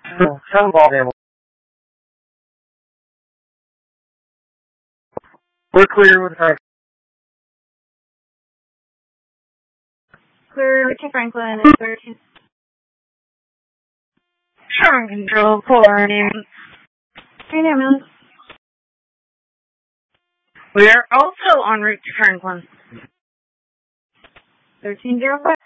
Some volume. We're clear with Franklin. Clear to Franklin is 13. Strong control for Newman. Hey, Newman. We are also en route to Franklin. 1305.